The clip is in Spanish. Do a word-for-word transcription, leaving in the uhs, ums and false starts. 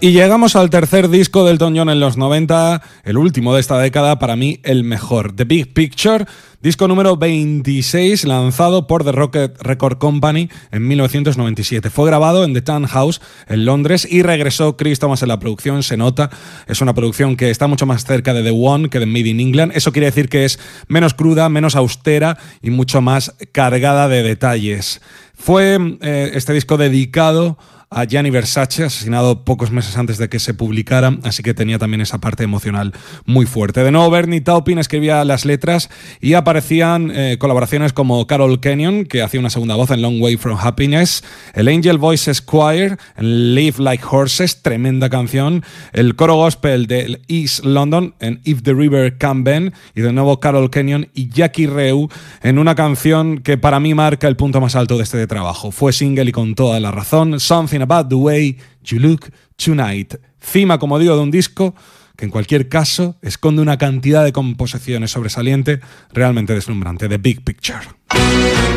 Y llegamos al tercer disco de Elton John en los noventa, el último de esta década, para mí el mejor, The Big Picture, disco número veintiséis, lanzado por The Rocket Record Company en mil novecientos noventa y siete. Fue grabado en The Town House en Londres y regresó Chris Thomas en la producción, se nota. Es una producción que está mucho más cerca de The One que de Made in England. Eso quiere decir que es menos cruda, menos austera y mucho más cargada de detalles. Fue eh, este disco dedicado a Gianni Versace, asesinado pocos meses antes de que se publicara, así que tenía también esa parte emocional muy fuerte. De nuevo, Bernie Taupin escribía las letras y aparecían eh, colaboraciones como Carol Kenyon, que hacía una segunda voz en Long Way from Happiness, el Angel Voices Choir en Live Like Horses, tremenda canción, el coro gospel de East London en If the River Can Bend, y de nuevo Carol Kenyon y Jackie Reu en una canción que para mí marca el punto más alto de este trabajo. Fue single y con toda la razón, Something About the Way You Look Tonight. Cima, como digo, de un disco que en cualquier caso esconde una cantidad de composiciones sobresaliente realmente deslumbrante. The Big Picture.